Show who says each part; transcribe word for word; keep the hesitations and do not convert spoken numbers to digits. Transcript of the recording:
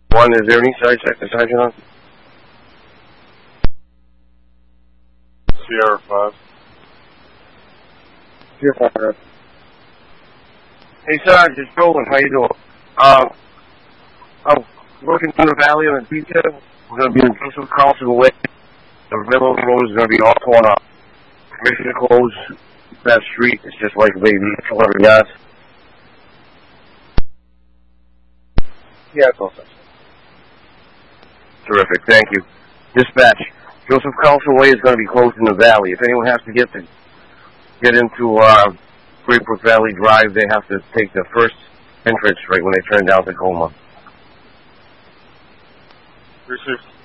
Speaker 1: One, is there any side sector sergeant on?
Speaker 2: Sierra five.
Speaker 3: Sierra five.
Speaker 1: Hey, Sarge, it's Roland. How you doing? Uh, I'm working through the valley on the detail. We're going to be in Joseph Carlson Way. The middle of the road is going to be all torn up. Permission to close that street. It's just like maybe two hundred yards.
Speaker 3: Yeah, it's all set.
Speaker 1: Terrific. Thank you. Dispatch. Joseph Carlson Way is going to be closed in the valley. If anyone has to get to get into uh, Great Brook Valley Drive, they have to take the first entrance right when they turn down Tacoma.
Speaker 2: Received.